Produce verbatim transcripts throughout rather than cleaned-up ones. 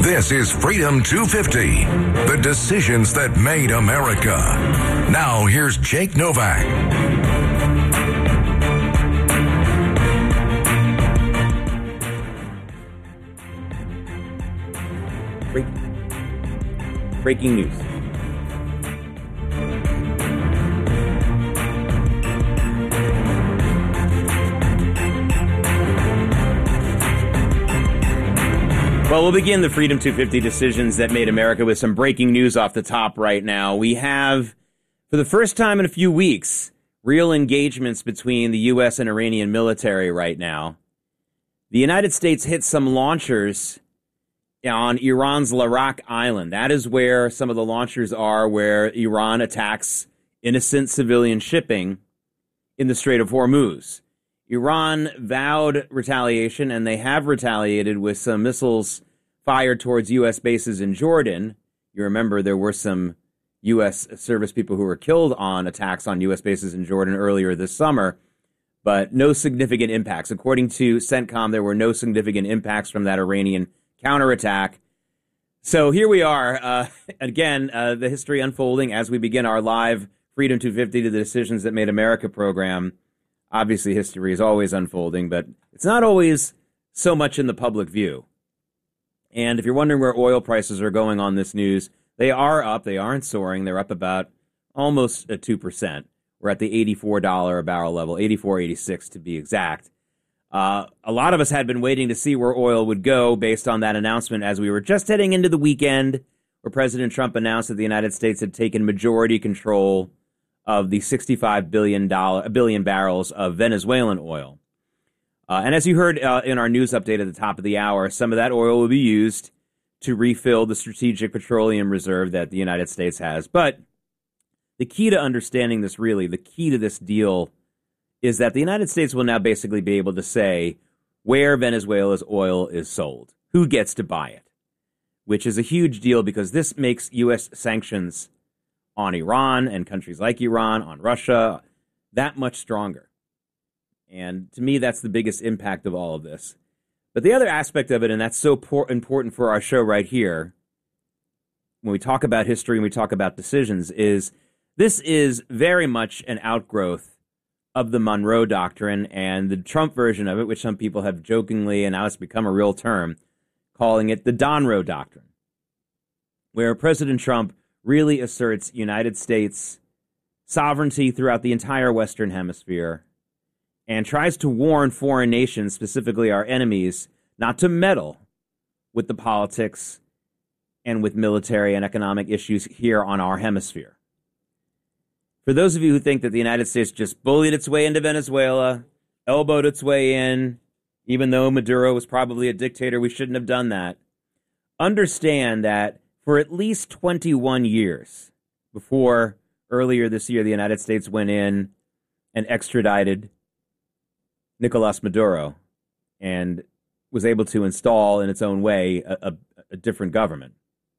This is Freedom two fifty, the decisions that made America. Now, here's Jake Novak. Break- Breaking news. Well, we'll begin the Freedom two fifty decisions that made America with some breaking news off the top right now. We have, for the first time in a few weeks, real engagements between the U S and Iranian military right now. The United States hit some launchers on Iran's Larak Island. That is where some of the launchers are, where Iran attacks innocent civilian shipping in the Strait of Hormuz. Iran vowed retaliation, and they have retaliated with some missiles fired towards U S bases in Jordan. You remember there were some U S service people who were killed on attacks on U S bases in Jordan earlier this summer, but no significant impacts. According to CENTCOM, there were no significant impacts from that Iranian counterattack. So here we are, uh, again, uh, the history unfolding as we begin our live Freedom two fifty to the Decisions That Made America program. Obviously, history is always unfolding, but it's not always so much in the public view. And if you're wondering where oil prices are going on this news, they are up. They aren't soaring. They're up about almost two percent. We're at the eighty-four dollars a barrel level, eighty-four eighty-six to be exact. Uh, a lot of us had been waiting to see where oil would go based on that announcement as we were just heading into the weekend where President Trump announced that the United States had taken majority control of the sixty-five billion dollars, billion barrels of Venezuelan oil. Uh, and as you heard uh, in our news update at the top of the hour, some of that oil will be used to refill the strategic petroleum reserve that the United States has. But the key to understanding this, really, the key to this deal is that the United States will now basically be able to say where Venezuela's oil is sold, who gets to buy it, which is a huge deal because this makes U S sanctions on Iran and countries like Iran, on Russia, that much stronger. And to me, that's the biggest impact of all of this. But the other aspect of it, and that's so por- important for our show right here, when we talk about history and we talk about decisions, is this is very much an outgrowth of the Monroe Doctrine and the Trump version of it, which some people have jokingly, and now it's become a real term, calling it the Donroe Doctrine, where President Trump really asserts United States sovereignty throughout the entire Western Hemisphere and tries to warn foreign nations, specifically our enemies, not to meddle with the politics and with military and economic issues here on our hemisphere. For those of you who think that the United States just bullied its way into Venezuela, elbowed its way in, even though Maduro was probably a dictator, we shouldn't have done that, understand that for at least twenty-one years before earlier this year, the United States went in and extradited Nicolas Maduro and was able to install in its own way a, a, a different government.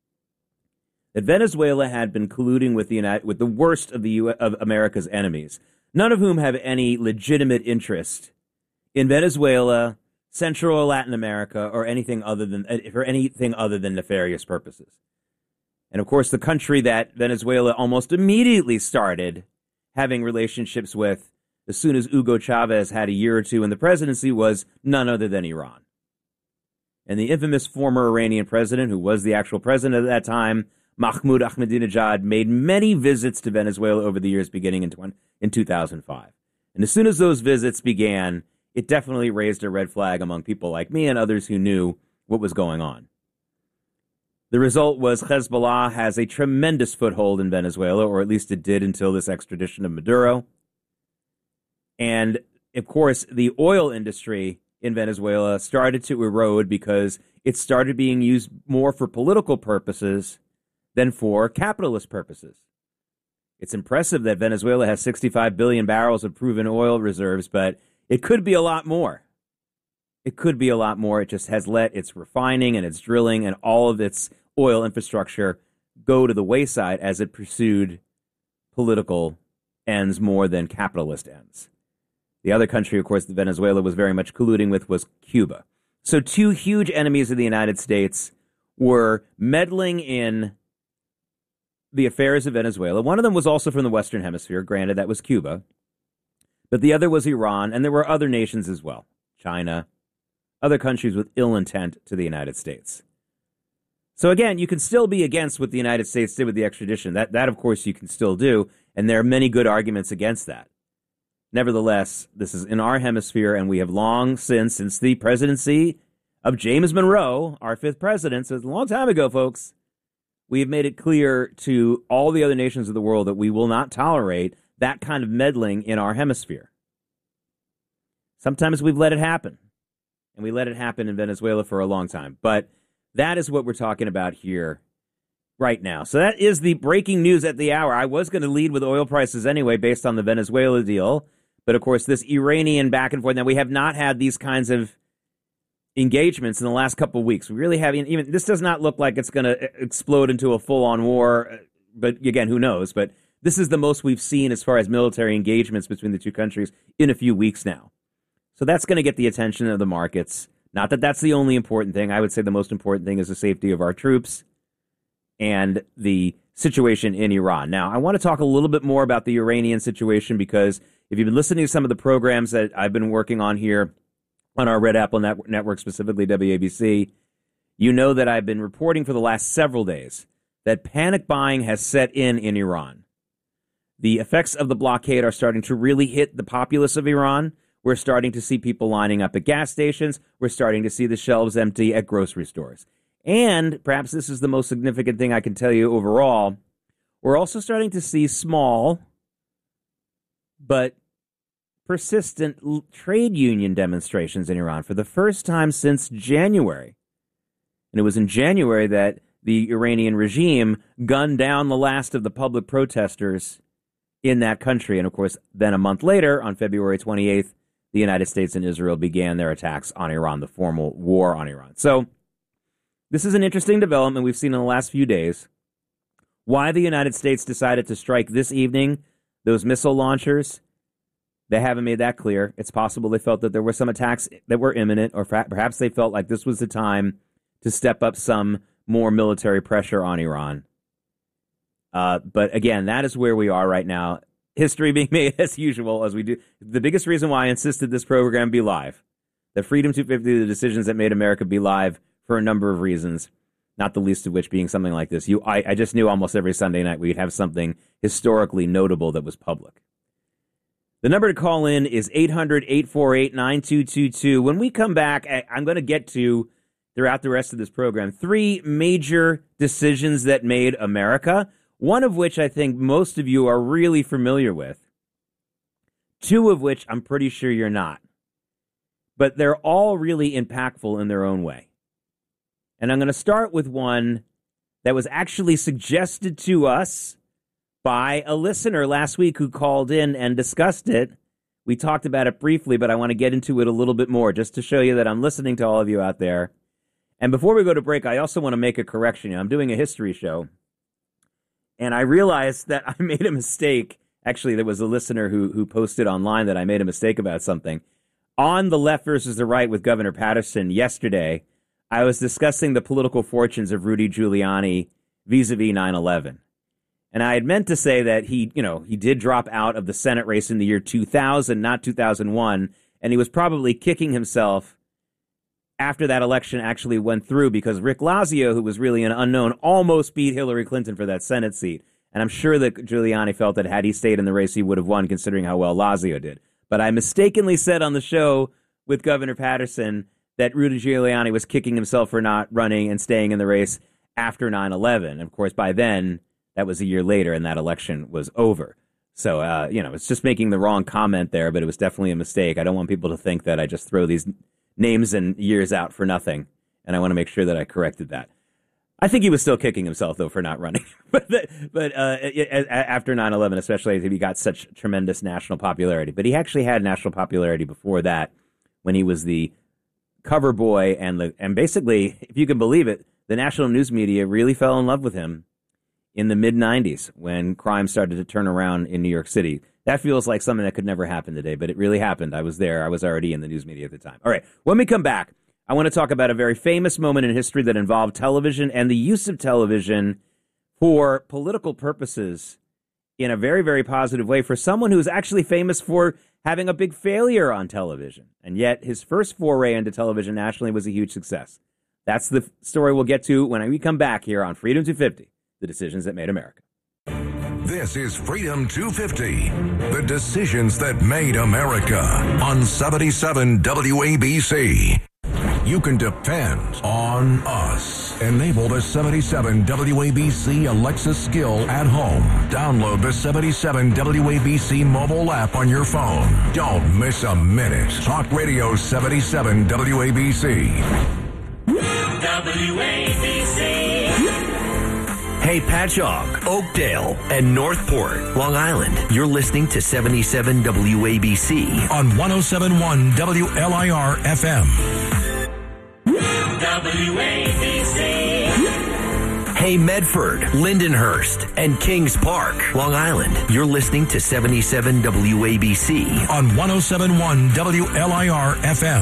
That Venezuela had been colluding with the United, with the worst of the U S, of America's enemies, none of whom have any legitimate interest in Venezuela, Central or Latin America, or anything other than for anything other than nefarious purposes. And of course, the country that Venezuela almost immediately started having relationships with as soon as Hugo Chavez had a year or two in the presidency was none other than Iran. And the infamous former Iranian president, who was the actual president at that time, Mahmoud Ahmadinejad, made many visits to Venezuela over the years beginning in, twenty, in two thousand five. And as soon as those visits began, it definitely raised a red flag among people like me and others who knew what was going on. The result was Hezbollah has a tremendous foothold in Venezuela, or at least it did until this extradition of Maduro. And, of course, the oil industry in Venezuela started to erode because it started being used more for political purposes than for capitalist purposes. It's impressive that Venezuela has sixty-five billion barrels of proven oil reserves, but it could be a lot more. It could be a lot more. It just has let its refining and its drilling and all of its oil infrastructure go to the wayside as it pursued political ends more than capitalist ends. The other country, of course, that Venezuela was very much colluding with was Cuba. So two huge enemies of the United States were meddling in the affairs of Venezuela. One of them was also from the Western Hemisphere. Granted, that was Cuba. But the other was Iran, and there were other nations as well. China, other countries with ill intent to the United States. So again, you can still be against what the United States did with the extradition. That, that of course, you can still do, and there are many good arguments against that. Nevertheless, this is in our hemisphere, and we have long since, since the presidency of James Monroe, our fifth president, so it's a long time ago, folks, we have made it clear to all the other nations of the world that we will not tolerate that kind of meddling in our hemisphere. Sometimes we've let it happen, and we let it happen in Venezuela for a long time. But that is what we're talking about here right now. So that is the breaking news at the hour. I was going to lead with oil prices anyway based on the Venezuela deal. But, of course, this Iranian back and forth. Now, we have not had these kinds of engagements in the last couple of weeks. We really haven't. Even this does not look like it's going to explode into a full-on war. But, again, who knows? But this is the most we've seen as far as military engagements between the two countries in a few weeks now. So that's going to get the attention of the markets. Not that that's the only important thing. I would say the most important thing is the safety of our troops and the situation in Iran. Now, I want to talk a little bit more about the Iranian situation because if you've been listening to some of the programs that I've been working on here on our Red Apple net- Network, specifically W A B C, you know that I've been reporting for the last several days that panic buying has set in in Iran. The effects of the blockade are starting to really hit the populace of Iran. We're starting to see people lining up at gas stations. We're starting to see the shelves empty at grocery stores. And perhaps this is the most significant thing I can tell you overall. We're also starting to see small but persistent trade union demonstrations in Iran for the first time since January. And it was in January that the Iranian regime gunned down the last of the public protesters in that country. And, of course, then a month later, on February twenty-eighth, the United States and Israel began their attacks on Iran, the formal war on Iran. So this is an interesting development we've seen in the last few days. Why the United States decided to strike this evening those missile launchers, they haven't made that clear. It's possible they felt that there were some attacks that were imminent, or perhaps they felt like this was the time to step up some more military pressure on Iran. Uh, but again, that is where we are right now. History being made as usual, as we do. The biggest reason why I insisted this program be live, the Freedom two fifty, the decisions that made America be live, for a number of reasons, not the least of which being something like this. You, I, I just knew almost every Sunday night we'd have something historically notable that was public. The number to call in is eight hundred, eight four eight, nine two two two. When we come back, I, I'm going to get to, throughout the rest of this program, three major decisions that made America, one of which I think most of you are really familiar with, two of which I'm pretty sure you're not. But they're all really impactful in their own way. And I'm going to start with one that was actually suggested to us by a listener last week who called in and discussed it. We talked about it briefly, but I want to get into it a little bit more just to show you that I'm listening to all of you out there. And before we go to break, I also want to make a correction. I'm doing a history show, and I realized that I made a mistake. Actually, there was a listener who who posted online that I made a mistake about something. On The Left versus the Right with Governor Patterson yesterday, I was discussing the political fortunes of Rudy Giuliani vis-a-vis nine eleven. And I had meant to say that he, you know, he did drop out of the Senate race in the year two thousand, not two thousand one, and he was probably kicking himself after that election actually went through because Rick Lazio, who was really an unknown, almost beat Hillary Clinton for that Senate seat. And I'm sure that Giuliani felt that had he stayed in the race, he would have won, considering how well Lazio did. But I mistakenly said on the show with Governor Patterson that Rudy Giuliani was kicking himself for not running and staying in the race after nine eleven. Of course, by then, that was a year later, and that election was over. So, uh, you know, it's just making the wrong comment there, but it was definitely a mistake. I don't want people to think that I just throw these names and years out for nothing, and I want to make sure that I corrected that. I think he was still kicking himself, though, for not running. but but uh, after nine eleven, especially, he got such tremendous national popularity. But he actually had national popularity before that when he was the cover boy, and the and basically, if you can believe it, the national news media really fell in love with him in the mid nineties when crime started to turn around in New York City. That feels like something that could never happen today, but it really happened. I was there. I was already in the news media at the time. All right, when we come back, I want to talk about a very famous moment in history that involved television and the use of television for political purposes in a very, very positive way for someone who's actually famous for having a big failure on television. And yet his first foray into television nationally was a huge success. That's the story we'll get to when we come back here on Freedom two fifty, the decisions that made America. This is Freedom two fifty, the decisions that made America on seventy-seven W A B C. You can depend on us. Enable the seventy-seven W A B C Alexa skill at home. Download the seventy-seven W A B C mobile app on your phone. Don't miss a minute. Talk Radio seventy-seven W A B C. W A B C. Hey, Patchogue, Oakdale, and Northport, Long Island. You're listening to seventy-seven W A B C on one oh seven point one W L I R F M. W A B C. Hey, Medford, Lindenhurst, and Kings Park, Long Island. You're listening to seventy-seven W A B C on one oh seven point one W L I R F M.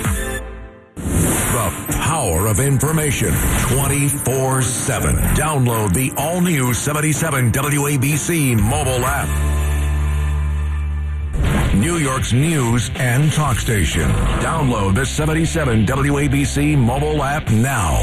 The power of information twenty-four seven. Download the all-new seventy-seven W A B C mobile app. New York's news and talk station. Download the seventy-seven W A B C mobile app now.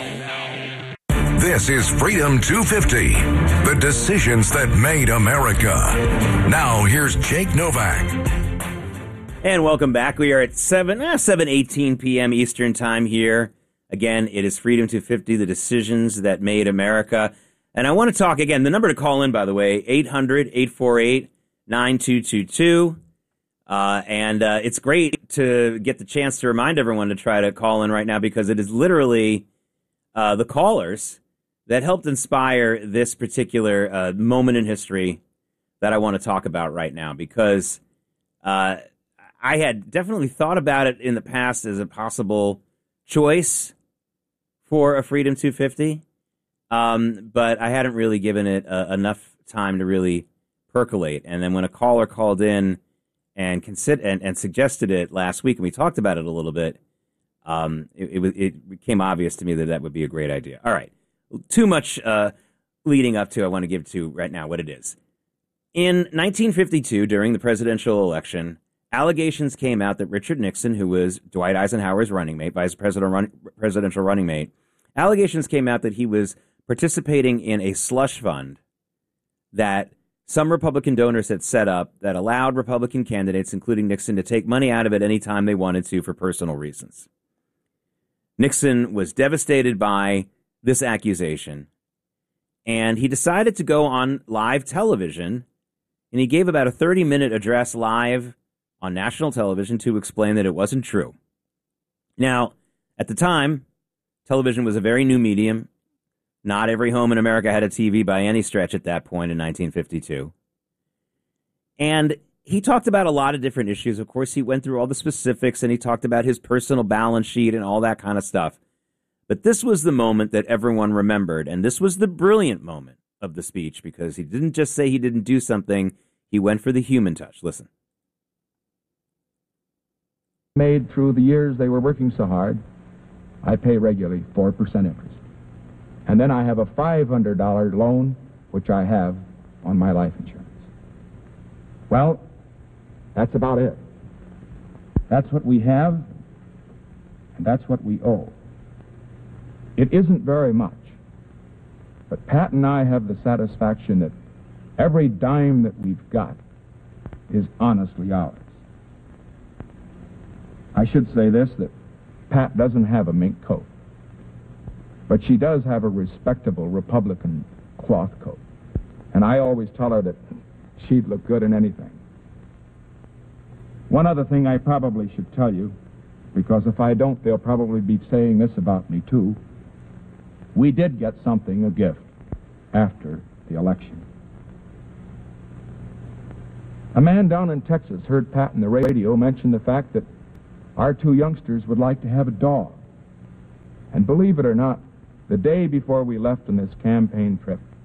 This is Freedom two fifty, the decisions that made America. Now here's Jake Novak. And welcome back. We are at seven, eh, seven eighteen p.m. Eastern Time here. Again, it is Freedom two fifty, the decisions that made America. And I want to talk again. The number to call in, by the way, eight hundred, eight four eight, nine two two two. Uh, and uh, it's great to get the chance to remind everyone to try to call in right now because it is literally uh, the callers that helped inspire this particular uh, moment in history that I want to talk about right now because uh, I had definitely thought about it in the past as a possible choice for a Freedom two fifty, um, but I hadn't really given it uh, enough time to really percolate. And then when a caller called in and consider and, and suggested it last week, and we talked about it a little bit, um, it, it, it became obvious to me that that would be a great idea. All right, too much uh, leading up to I want to give to right now what it is. In nineteen fifty-two, during the presidential election, allegations came out that Richard Nixon, who was Dwight Eisenhower's running mate, vice president run, presidential running mate, allegations came out that he was participating in a slush fund that some Republican donors had set up that allowed Republican candidates, including Nixon, to take money out of it any time they wanted to for personal reasons. Nixon was devastated by this accusation, and he decided to go on live television, and he gave about a thirty-minute address live on national television to explain that it wasn't true. Now, at the time, television was a very new medium. Not every home in America had a T V by any stretch at that point in nineteen fifty-two. And he talked about a lot of different issues. Of course, he went through all the specifics, and he talked about his personal balance sheet and all that kind of stuff. But this was the moment that everyone remembered, and this was the brilliant moment of the speech, because he didn't just say he didn't do something, he went for the human touch. Listen. Made through the years they were working so hard, I pay regularly four percent interest. And then I have a five hundred dollars loan, which I have on my life insurance. Well, that's about it. That's what we have, and that's what we owe. It isn't very much, but Pat and I have the satisfaction that every dime that we've got is honestly ours. I should say this, that Pat doesn't have a mink coat, but she does have a respectable Republican cloth coat. And I always tell her that she'd look good in anything. One other thing I probably should tell you, because if I don't, they'll probably be saying this about me too. We did get something, a gift, after the election. A man down in Texas heard Pat on the radio mention the fact that our two youngsters would like to have a dog. And believe it or not, the day before we left on this campaign trip,